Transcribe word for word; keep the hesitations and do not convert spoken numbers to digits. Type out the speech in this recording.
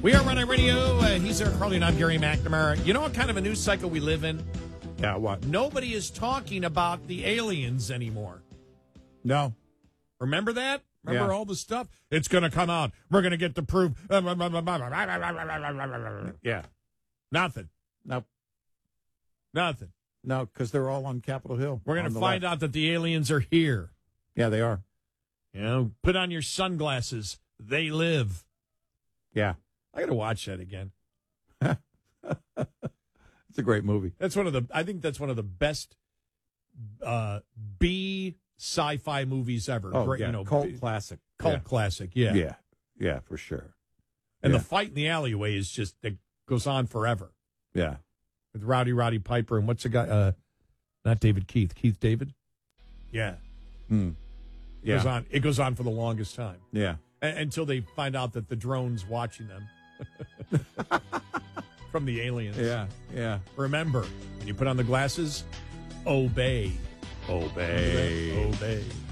We are Running Radio. Uh, he's Eric Carly, and I'm Gary McNamara. You know what kind of a news cycle we live in? Yeah, what? Nobody is talking about the aliens anymore. No. Remember that? Remember Yeah. all the stuff? It's going to come out. We're going to get the proof. Yeah. Nothing. No. Nothing. No, because they're all on Capitol Hill. We're going to find out that the aliens are here. Yeah, they are. You know, put on your sunglasses. They live. Yeah. I got to watch that again. It's a great movie. That's one of the. I think that's one of the best uh, B sci-fi movies ever. Oh, Great, yeah. you know, Cult B- classic. Cult yeah. classic. Yeah. Yeah. Yeah, for sure. And yeah. the fight in the alleyway is just it goes on forever Yeah. with Rowdy Roddy Piper and what's the guy? Uh, not David Keith. Keith David. Yeah. Hmm. It Yeah. goes on. It goes on for the longest time Yeah. A- until they find out that the drone's watching them from the aliens. Yeah. Yeah. Remember, when you put on the glasses, obey. Obey. Obey.